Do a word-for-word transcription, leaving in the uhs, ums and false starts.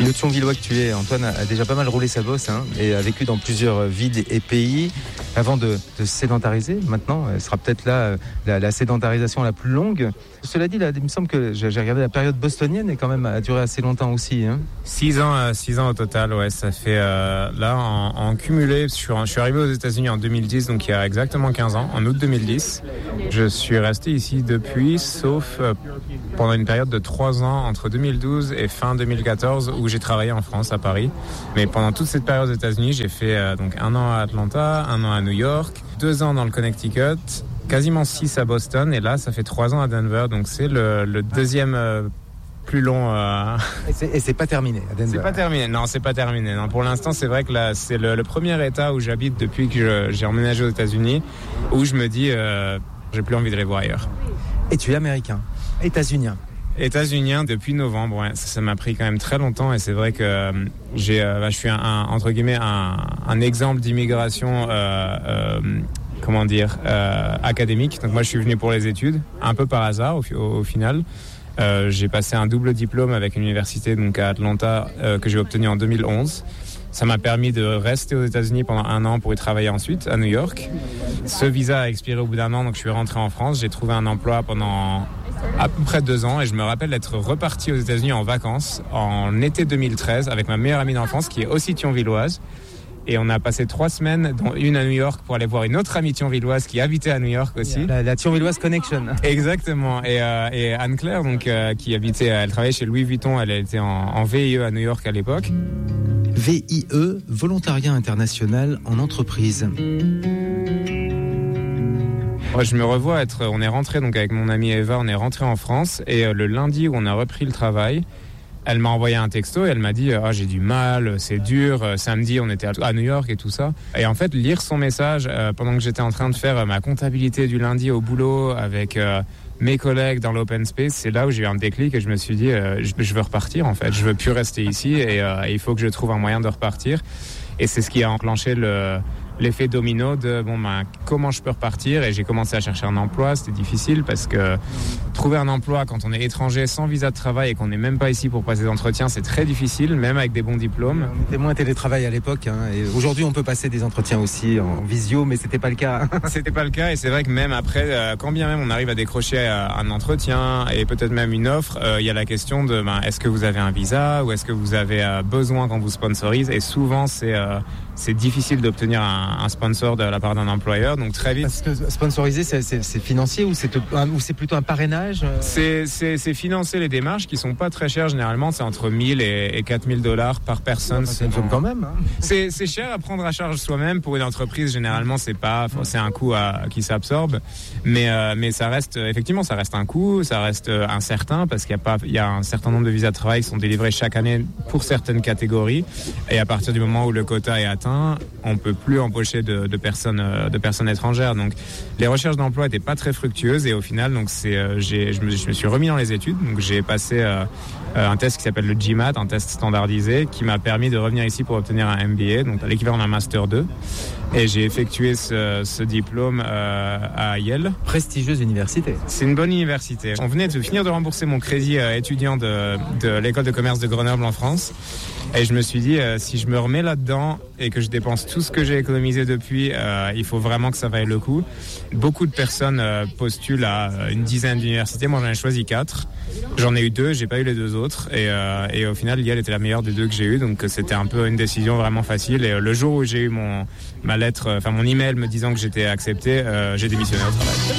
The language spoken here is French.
Le Thionvillois que tu es, Antoine, a déjà pas mal roulé sa bosse hein, et a vécu dans plusieurs villes et pays avant de, de se sédentariser. Maintenant, elle sera peut-être là la, la sédentarisation la plus longue. Cela dit, là, il me semble que j'ai regardé la période bostonienne et quand même a duré assez longtemps aussi. Hein. Six ans, euh, six ans au total, ouais, ça fait euh, là en, en cumulé. Je suis, je suis arrivé aux États-Unis en deux mille dix, donc il y a exactement quinze ans, en août deux mille dix. Je suis resté ici depuis, sauf euh, pendant une période de trois ans entre deux mille douze et fin deux mille quatorze où j'ai travaillé en France, à Paris. Mais pendant toute cette période aux États-Unis, j'ai fait euh, donc un an à Atlanta, un an à New York, deux ans dans le Connecticut, quasiment six à Boston, et là, ça fait trois ans à Denver. Donc c'est le, le deuxième euh, plus long. Euh... Et, c'est, et c'est pas terminé à Denver. C'est pas terminé. Non, c'est pas terminé. Non, pour l'instant, c'est vrai que là, c'est le, le premier État où j'habite depuis que je, j'ai emménagé aux États-Unis, où je me dis, euh, j'ai plus envie de les voir ailleurs. Et tu es américain, états-unien. États-unien depuis novembre, ouais. ça, ça m'a pris quand même très longtemps et c'est vrai que euh, j'ai, euh, bah, je suis un, un, entre guillemets un, un exemple d'immigration, euh, euh, comment dire, euh, académique. Donc moi je suis venu pour les études, un peu par hasard au, au, au final. Euh, j'ai passé un double diplôme avec une université donc à Atlanta euh, que j'ai obtenu en deux mille onze. Ça m'a permis de rester aux États-Unis pendant un an pour y travailler ensuite à New York. Ce visa a expiré au bout d'un an, donc je suis rentré en France. J'ai trouvé un emploi pendant à peu près deux ans et je me rappelle d'être reparti aux États-Unis en vacances en été deux mille treize avec ma meilleure amie d'enfance qui est aussi thionvilloise. Et on a passé trois semaines, dont une à New York, pour aller voir une autre amie thionvilloise qui habitait à New York aussi. La, la Thionvilloise Connection. Exactement. Et, euh, et Anne-Claire, donc, euh, qui habitait, elle travaillait chez Louis Vuitton, elle était en, en V I E à New York à l'époque. V I E, Volontariat International en entreprise. Ouais, je me revois être, on est rentré donc avec mon amie Eva, on est rentré en France et euh, le lundi où on a repris le travail, elle m'a envoyé un texto et elle m'a dit ah, j'ai du mal, c'est dur, euh, samedi on était à New York et tout ça. Et en fait, lire son message euh, pendant que j'étais en train de faire euh, ma comptabilité du lundi au boulot avec euh, mes collègues dans l'open space, c'est là où j'ai eu un déclic et je me suis dit euh, je, je veux repartir en fait, je veux plus rester ici et euh, il faut que je trouve un moyen de repartir. Et c'est ce qui a enclenché le l'effet domino de bon ben comment je peux repartir et j'ai commencé à chercher un emploi. C'était difficile parce que trouver un emploi quand on est étranger sans visa de travail et qu'on n'est même pas ici pour passer des entretiens, c'est très difficile, même avec des bons diplômes. On était moins télétravail à l'époque hein, et aujourd'hui on peut passer des entretiens aussi en visio, mais c'était pas le cas. C'était pas le cas et c'est vrai que même après, euh, quand bien même on arrive à décrocher euh, un entretien et peut-être même une offre, il euh, y a la question de ben, est-ce que vous avez un visa ou est-ce que vous avez euh, besoin qu'on vous sponsorise, et souvent c'est euh, c'est difficile d'obtenir un, un sponsor de la part d'un employeur, donc très vite. Parce que sponsoriser, c'est, c'est, c'est financier ou c'est, ou c'est plutôt un parrainage? C'est, c'est, c'est financer les démarches qui sont pas très chères généralement, c'est entre mille et, et quatre mille dollars par personne. C'est une somme quand même. Hein. C'est, c'est cher à prendre à charge soi-même pour une entreprise. Généralement, c'est pas, c'est un coût à, qui s'absorbe, mais euh, mais ça reste effectivement, ça reste un coût, ça reste incertain parce qu'il y a pas, il y a un certain nombre de visas de travail qui sont délivrés chaque année pour certaines catégories, et à partir du moment où le quota est atteint, on peut plus embaucher de, de personnes de personnes étrangères. Donc les recherches d'emploi étaient pas très fructueuses et au final donc c'est euh, j'ai je me, je me suis remis dans les études, donc j'ai passé euh, un test qui s'appelle le GMAT, un test standardisé qui m'a permis de revenir ici pour obtenir un M B A, donc l'équivalent d'un master deux, et j'ai effectué ce, ce diplôme euh, à Yale. Prestigieuse université. C'est une bonne université. On venait de finir de rembourser mon crédit euh, étudiant de, de l'école de commerce de Grenoble en France. Et je me suis dit, euh, si je me remets là-dedans et que je dépense tout ce que j'ai économisé depuis, euh, il faut vraiment que ça vaille le coup. Beaucoup de personnes euh, postulent à une dizaine d'universités. Moi, j'en ai choisi quatre. J'en ai eu deux, j'ai pas eu les deux autres. Et, euh, et au final, Yale était la meilleure des deux que j'ai eues. Donc, c'était un peu une décision vraiment facile. Et euh, le jour où j'ai eu mon, ma lettre, enfin mon email me disant que j'étais accepté, euh, j'ai démissionné au travail.